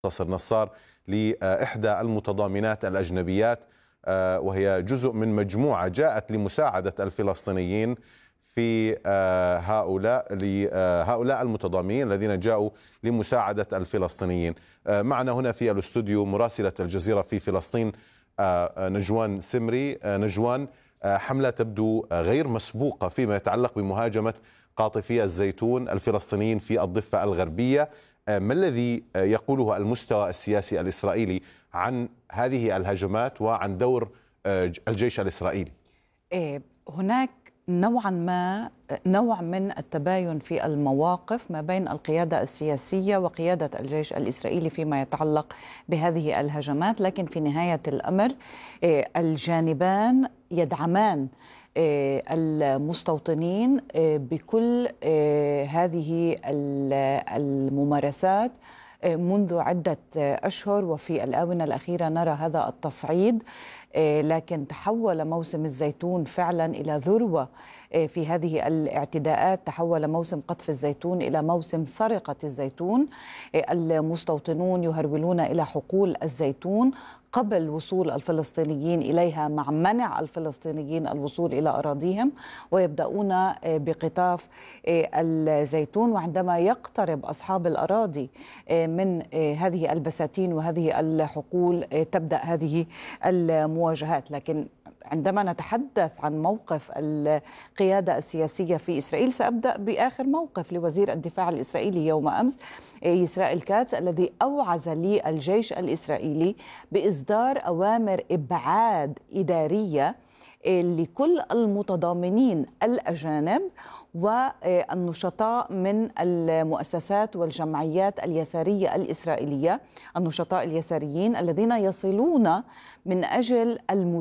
منتصر نصار لإحدى المتضامنات الأجنبيات، وهي جزء من مجموعة جاءت لمساعدة الفلسطينيين في هؤلاء المتضامنين الذين جاءوا لمساعدة الفلسطينيين. معنا هنا في الاستوديو مراسلة الجزيرة في فلسطين نجوان سمري. نجوان، حملة تبدو غير مسبوقة فيما يتعلق بمهاجمة قاطفي الزيتون الفلسطينيين في الضفة الغربية. ما الذي يقوله المستوى السياسي الإسرائيلي عن هذه الهجمات وعن دور الجيش الإسرائيلي؟ هناك نوع من التباين في المواقف ما بين القيادة السياسية وقيادة الجيش الإسرائيلي فيما يتعلق بهذه الهجمات، لكن في نهاية الأمر الجانبان يدعمان المستوطنين بكل هذه الممارسات منذ عدة أشهر، وفي الآونة الأخيرة نرى هذا التصعيد. لكن تحول موسم الزيتون فعلا إلى ذروة في هذه الاعتداءات، تحول موسم قطف الزيتون إلى موسم سرقة الزيتون. المستوطنون يهرولون إلى حقول الزيتون قبل وصول الفلسطينيين إليها، مع منع الفلسطينيين الوصول إلى أراضيهم، ويبدأون بقطاف الزيتون. وعندما يقترب أصحاب الأراضي من هذه البساتين وهذه الحقول تبدأ هذه المواجهات. لكن عندما نتحدث عن موقف القيادة السياسية في إسرائيل، سأبدأ بآخر موقف لوزير الدفاع الإسرائيلي يوم أمس إسرائيل كاتس، الذي أوعز للجيش الإسرائيلي بإصدار أوامر إبعاد إدارية لكل المتضامنين الأجانب والنشطاء من المؤسسات والجمعيات اليسارية الإسرائيلية، النشطاء اليساريين الذين يصلون من أجل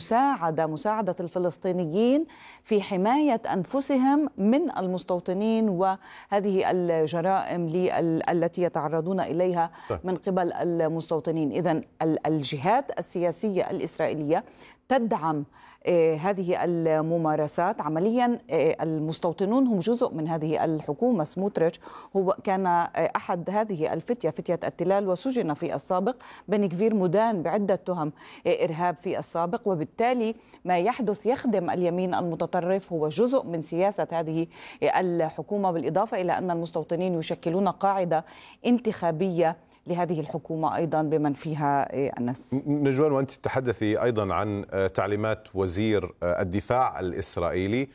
مساعدة الفلسطينيين في حماية أنفسهم من المستوطنين وهذه الجرائم التي يتعرضون إليها من قبل المستوطنين. إذن الجهات السياسية الإسرائيلية تدعم هذه الممارسات. عمليا المستوطنون هم جزء من هذه الحكومة. سموتريتش هو كان أحد هذه الفتية، فتية التلال، وسجن في السابق. بن كفير مدان بعدة تهم إرهاب في السابق، وبالتالي ما يحدث يخدم اليمين المتطرف، هو جزء من سياسة هذه الحكومة، بالإضافة إلى أن المستوطنين يشكلون قاعدة انتخابية لهذه الحكومة أيضا بمن فيها الناس. نجوان، وأنت تتحدثي أيضا عن تعليمات وزير الدفاع الإسرائيلي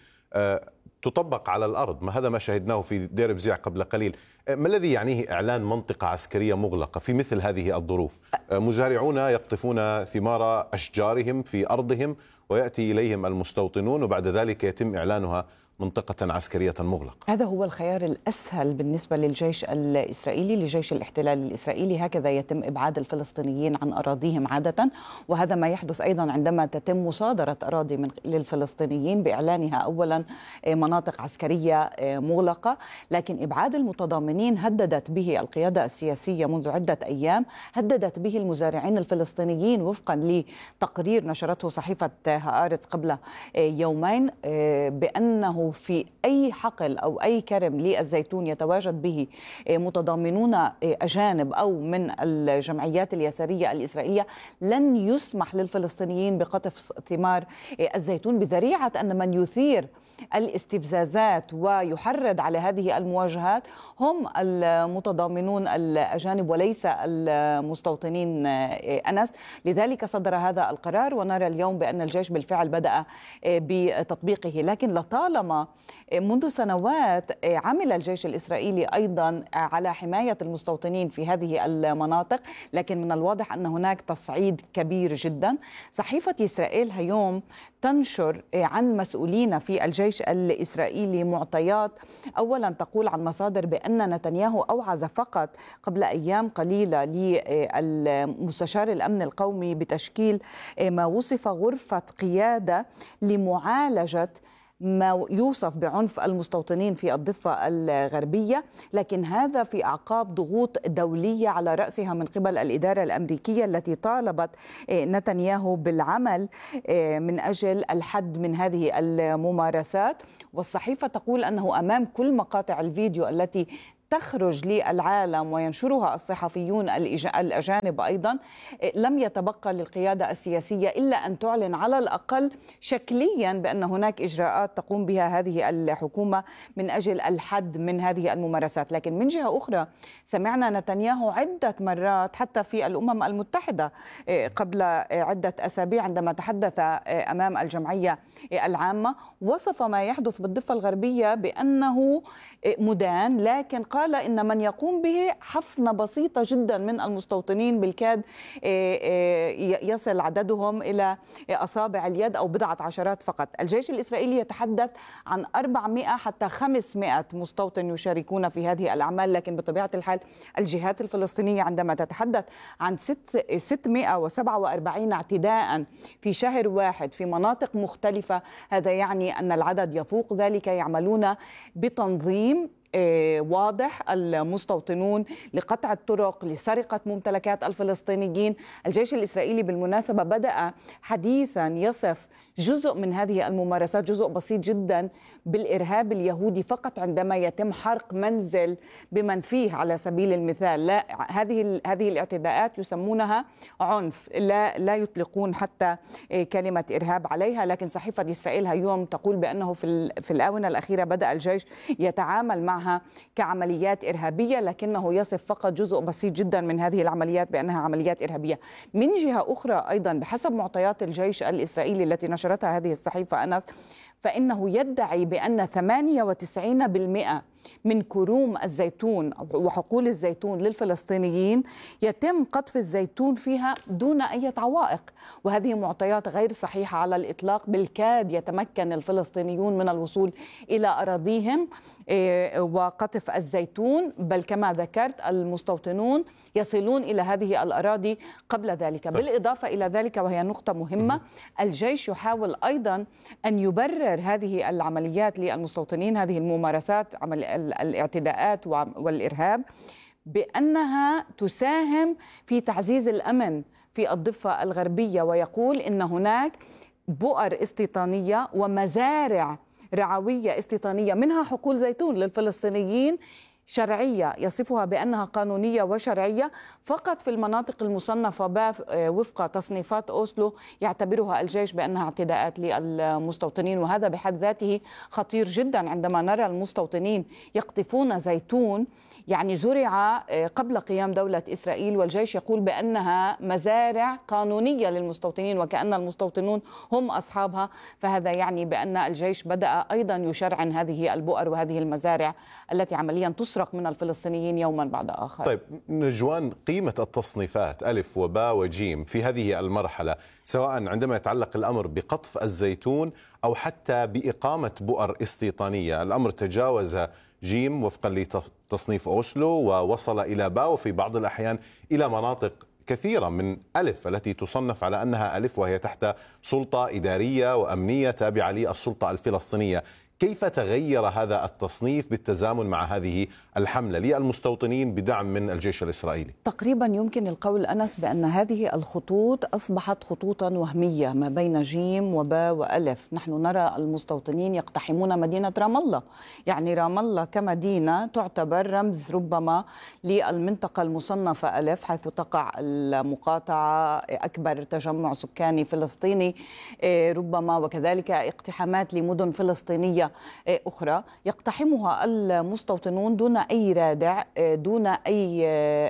تطبق على الأرض، هذا ما شاهدناه في دير بزيع قبل قليل. ما الذي يعنيه إعلان منطقة عسكرية مغلقة في مثل هذه الظروف؟ مزارعون يقطفون ثمار أشجارهم في أرضهم ويأتي إليهم المستوطنون وبعد ذلك يتم إعلانها منطقة عسكرية مغلقة. هذا هو الخيار الأسهل بالنسبة للجيش الإسرائيلي، لجيش الاحتلال الإسرائيلي. هكذا يتم إبعاد الفلسطينيين عن أراضيهم عادة، وهذا ما يحدث أيضا عندما تتم مصادرة أراضي للفلسطينيين بإعلانها أولا مناطق عسكرية مغلقة. لكن إبعاد المتضامنين هددت به القيادة السياسية منذ عدة أيام، هددت به المزارعين الفلسطينيين وفقا لتقرير نشرته صحيفة هآرتس قبل يومين، بأنه في أي حقل أو أي كرم للزيتون يتواجد به متضامنون أجانب أو من الجمعيات اليسارية الإسرائيلية لن يسمح للفلسطينيين بقطف ثمار الزيتون، بذريعة أن من يثير الاستفزازات ويحرض على هذه المواجهات هم المتضامنون الأجانب وليس المستوطنين أنس. لذلك صدر هذا القرار، ونرى اليوم بأن الجيش بالفعل بدأ بتطبيقه. لكن لطالما منذ سنوات عمل الجيش الإسرائيلي أيضا على حماية المستوطنين في هذه المناطق، لكن من الواضح أن هناك تصعيد كبير جدا. صحيفة إسرائيل هيوم تنشر عن مسؤولين في الجيش الإسرائيلي معطيات أولا تقول عن مصادر بأن نتنياهو أوعز فقط قبل أيام قليلة للمستشار الأمن القومي بتشكيل ما وصف غرفة قيادة لمعالجة ما يوصف بعنف المستوطنين في الضفة الغربية، لكن هذا في أعقاب ضغوط دولية على رأسها من قبل الإدارة الأمريكية التي طالبت نتنياهو بالعمل من أجل الحد من هذه الممارسات. والصحيفة تقول أنه أمام كل مقاطع الفيديو التي تخرج للعالم وينشرها الصحفيون الأجانب أيضا، لم يتبقى للقيادة السياسية إلا أن تعلن على الأقل شكليا بأن هناك إجراءات تقوم بها هذه الحكومة من أجل الحد من هذه الممارسات. لكن من جهة أخرى سمعنا نتنياهو عدة مرات حتى في الأمم المتحدة قبل عدة أسابيع عندما تحدث أمام الجمعية العامة، وصف ما يحدث بالضفة الغربية بأنه مدان، لكن قال إن من يقوم به حفنة بسيطة جدا من المستوطنين بالكاد يصل عددهم إلى أصابع اليد أو بضعة عشرات فقط. الجيش الإسرائيلي يتحدث عن 400 حتى 500 مستوطن يشاركون في هذه الأعمال، لكن بطبيعة الحال الجهات الفلسطينية عندما تتحدث عن 647 اعتداء في شهر واحد في مناطق مختلفة، هذا يعني أن العدد يفوق ذلك. يعملون بتنظيم واضح المستوطنون لقطع الطرق، لسرقة ممتلكات الفلسطينيين. الجيش الإسرائيلي بالمناسبة بدأ حديثا يصف جزء من هذه الممارسات، جزء بسيط جدا، بالإرهاب اليهودي فقط عندما يتم حرق منزل بمن فيه على سبيل المثال. لا، هذه الاعتداءات يسمونها عنف، لا يطلقون حتى كلمة إرهاب عليها. لكن صحيفة إسرائيل هيوم تقول بأنه في الآونة الأخيرة بدأ الجيش يتعامل معها كعمليات إرهابية، لكنه يصف فقط جزء بسيط جدا من هذه العمليات بأنها عمليات إرهابية. من جهة أخرى أيضا بحسب معطيات الجيش الإسرائيلي التي نشرتها هذه الصحيفة أنس، فإنه يدعي بأن 98% من كروم الزيتون وحقول الزيتون للفلسطينيين يتم قطف الزيتون فيها دون أي عوائق، وهذه معطيات غير صحيحة على الإطلاق. بالكاد يتمكن الفلسطينيون من الوصول إلى أراضيهم وقطف الزيتون، بل كما ذكرت المستوطنون يصلون إلى هذه الأراضي قبل ذلك. بالإضافة إلى ذلك، وهي نقطة مهمة، الجيش يحاول أيضا أن يبرر هذه العمليات للمستوطنين، هذه الممارسات الاعتداءات والإرهاب، بأنها تساهم في تعزيز الأمن في الضفة الغربية، ويقول إن هناك بؤر استيطانية ومزارع رعوية استيطانية منها حقول زيتون للفلسطينيين شرعية، يصفها بأنها قانونية وشرعية فقط في المناطق المصنفة وفق تصنيفات أوسلو يعتبرها الجيش بأنها اعتداءات للمستوطنين. وهذا بحد ذاته خطير جدا عندما نرى المستوطنين يقطفون زيتون يعني زرع قبل قيام دولة إسرائيل، والجيش يقول بأنها مزارع قانونية للمستوطنين وكأن المستوطنون هم أصحابها. فهذا يعني بأن الجيش بدأ أيضا يشرعن هذه البؤر وهذه المزارع التي عمليا تسرق من الفلسطينيين يوما بعد آخر. طيب نجوان، قيمة التصنيفات ألف وباء وجيم في هذه المرحلة، سواء عندما يتعلق الأمر بقطف الزيتون أو حتى بإقامة بؤر استيطانية، الأمر تجاوز جيم وفقا لتصنيف أوسلو ووصل إلى باء، وفي بعض الأحيان إلى مناطق كثيرة من ألف التي تصنف على أنها ألف وهي تحت سلطة إدارية وأمنية تابعة للسلطة الفلسطينية. كيف تغير هذا التصنيف بالتزامن مع هذه الحملة للمستوطنين بدعم من الجيش الإسرائيلي؟ تقريبا يمكن القول أنس بأن هذه الخطوط أصبحت خطوطا وهمية ما بين جيم وباء وألف. نحن نرى المستوطنين يقتحمون مدينة رام الله، يعني رام الله كمدينة تعتبر رمز ربما للمنطقة المصنفة ألف، حيث تقع المقاطعة، أكبر تجمع سكاني فلسطيني ربما، وكذلك اقتحامات لمدن فلسطينية أخرى يقتحمها المستوطنون دون أي رادع، دون أي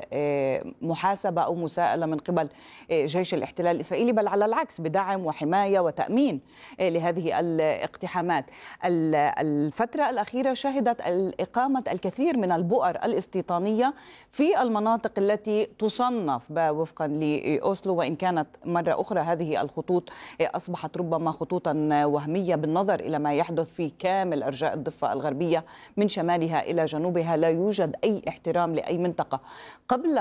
محاسبة أو مساءلة من قبل جيش الاحتلال الإسرائيلي، بل على العكس بدعم وحماية وتأمين لهذه الاقتحامات. الفترة الأخيرة شهدت إقامة الكثير من البؤر الاستيطانية في المناطق التي تصنف وفقا لأوسلو، وإن كانت مرة أخرى هذه الخطوط أصبحت ربما خطوطا وهمية بالنظر إلى ما يحدث في كامل أرجاء الضفة الغربية من شمالها إلى جنوبها. لا يوجد أي احترام لأي منطقة. قبل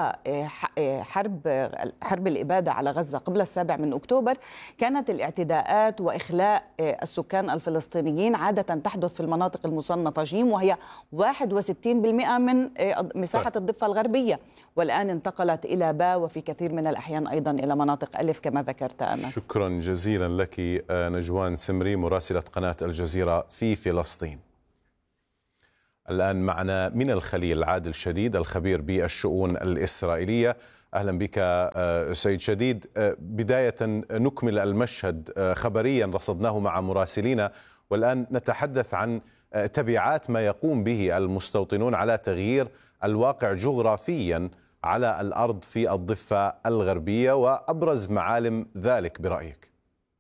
حرب الإبادة على غزة قبل 7 أكتوبر كانت الاعتداءات وإخلاء السكان الفلسطينيين عادة تحدث في المناطق المصنفة جيم، وهي 61% من مساحة الضفة الغربية، والآن انتقلت إلى باء وفي كثير من الأحيان أيضا إلى مناطق ألف كما ذكرت أنس. شكرا جزيلا لك نجوان سمري مراسلة قناة الجزيرة في فلسطين. الآن معنا من الخليل عادل شديد الخبير بالشؤون الإسرائيلية. أهلا بك سيد شديد. بداية نكمل المشهد خبريا رصدناه مع مراسلينا، والآن نتحدث عن تبعات ما يقوم به المستوطنون على تغيير الواقع جغرافيا على الأرض في الضفة الغربية وأبرز معالم ذلك برأيك.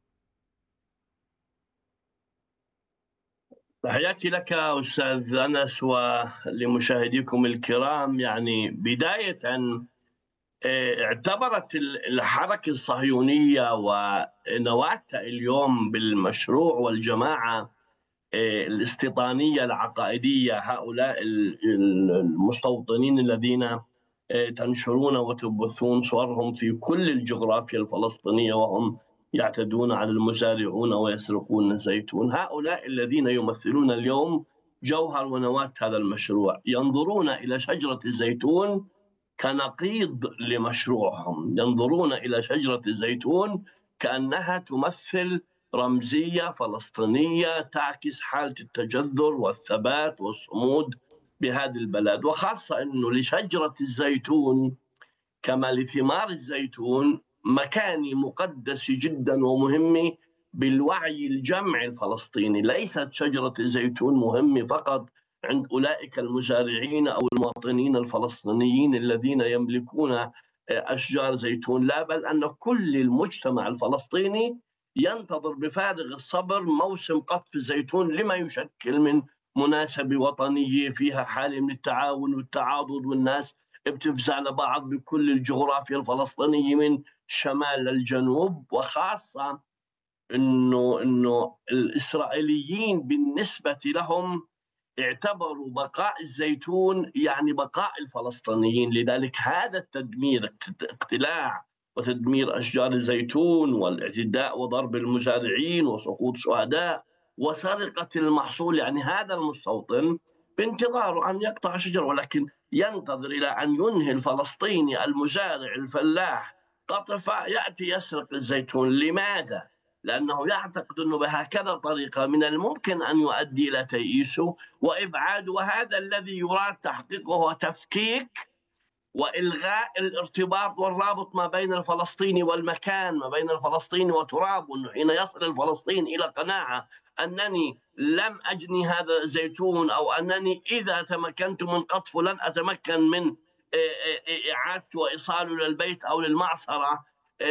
تحياتي لك أستاذ أنس ولمشاهديكم الكرام. يعني بداية اعتبرت الحركة الصهيونية ونواتها اليوم بالمشروع والجماعة الاستيطانية العقائدية هؤلاء المستوطنين الذين تنشرون وتبثون صورهم في كل الجغرافيا الفلسطينية وهم يعتدون على المزارعون ويسرقون الزيتون. هؤلاء الذين يمثلون اليوم جوهر ونواة هذا المشروع ينظرون إلى شجرة الزيتون كنقيض لمشروعهم، ينظرون إلى شجرة الزيتون كأنها تمثل رمزية فلسطينية تعكس حالة التجذر والثبات والصمود بهذه البلد، وخاصة أنه لشجرة الزيتون كما لثمار الزيتون مكاني مقدس جدا ومهم بالوعي الجمعي الفلسطيني. ليست شجرة الزيتون مهمة فقط عند أولئك المزارعين أو المواطنين الفلسطينيين الذين يملكون أشجار زيتون، لا، بل أن كل المجتمع الفلسطيني ينتظر بفارغ الصبر موسم قطف الزيتون لما يشكل من مناسبة وطنية فيها حالة من التعاون والتعاضد، والناس بتفزع لبعض بكل الجغرافيا الفلسطينية من شمال للجنوب. وخاصة إنه الإسرائيليين بالنسبة لهم اعتبروا بقاء الزيتون يعني بقاء الفلسطينيين، لذلك هذا التدمير، اقتلاع وتدمير أشجار الزيتون والاعتداء وضرب المزارعين وسقوط شهداء وسرقة المحصول، يعني هذا المستوطن بانتظاره أن يقطع شجر ولكن ينتظر إلى أن ينهي الفلسطيني المزارع الفلاح قطفه يأتي يسرق الزيتون. لماذا؟ لأنه يعتقد أنه بهكذا طريقة من الممكن أن يؤدي إلى تيئيسه وإبعاده، وهذا الذي يراد تحقيقه هو تفكيك وإلغاء الارتباط والرابط ما بين الفلسطيني والمكان، ما بين الفلسطيني وترابه. أنه حين يصل الفلسطيني إلى قناعة أنني لم أجني هذا الزيتون أو أنني إذا تمكنت من قطفه لن أتمكن من إعادته وإيصاله للبيت أو للمعصرة،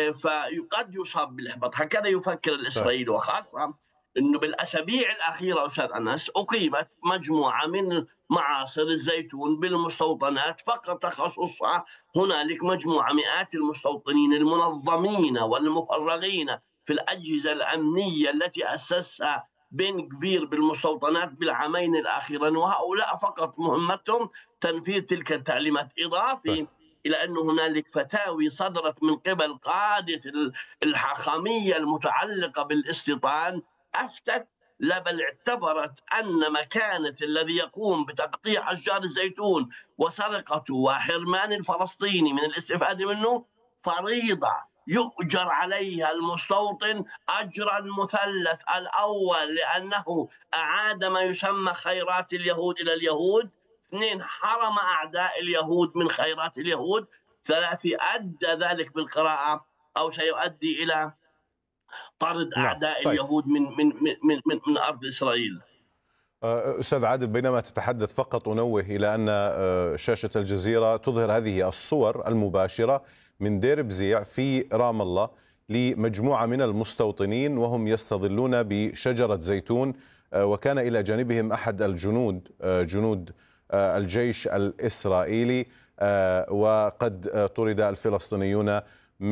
فقد يصاب بالإحباط. هكذا يفكر الإسرائيلي، وخاصة أنه بالأسابيع الأخيرة أستاذ أنس أقيمت مجموعة من معاصر الزيتون بالمستوطنات فقط تخصصها. هنالك مجموعة مئات المستوطنين المنظمين والمفرغين في الأجهزة الأمنية التي أسسها بن غفير بالمستوطنات بالعامين الأخيرين، وهؤلاء فقط مهمتهم تنفيذ تلك التعليمات. إضافي إلى أن هنالك فتاوي صدرت من قبل قادة الحاخامية المتعلقة بالاستيطان أفتت بل اعتبرت أن مكانة الذي يقوم بتقطيع أشجار الزيتون وسرقته وحرمان الفلسطيني من الاستفادة منه فريضة يؤجر عليها المستوطن أجرا مثلث. الأول لأنه أعاد ما يسمى خيرات اليهود إلى اليهود، 2 حرم أعداء اليهود من خيرات اليهود، 3 أدى ذلك بالقراءة أو سيؤدي إلى طرد أعداء اليهود من أرض إسرائيل. أستاذ عادل، بينما تتحدث فقط أنوه إلى أن شاشة الجزيرة تظهر هذه الصور المباشرة من دير بزيع في رام الله لمجموعة من المستوطنين وهم يستظلون بشجرة زيتون، وكان إلى جانبهم أحد الجنود، جنود الجيش الإسرائيلي، وقد طرد الفلسطينيون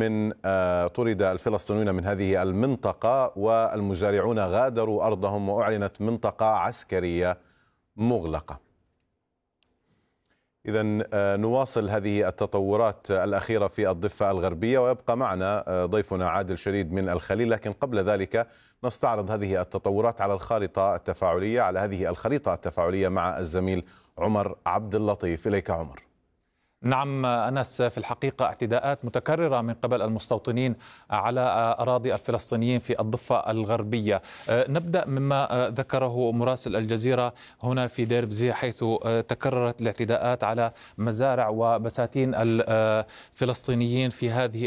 من هذه المنطقة والمزارعون غادروا أرضهم وأعلنت منطقة عسكرية مغلقة. إذن نواصل هذه التطورات الأخيرة في الضفة الغربية، ويبقى معنا ضيفنا عادل شديد من الخليل، لكن قبل ذلك نستعرض هذه التطورات على هذه الخريطة التفاعلية مع الزميل عمر عبد اللطيف. إليك عمر. نعم أنس، في الحقيقة اعتداءات متكررة من قبل المستوطنين على أراضي الفلسطينيين في الضفة الغربية. نبدأ مما ذكره مراسل الجزيرة هنا في دير بزيح، حيث تكررت الاعتداءات على مزارع وبساتين الفلسطينيين في هذه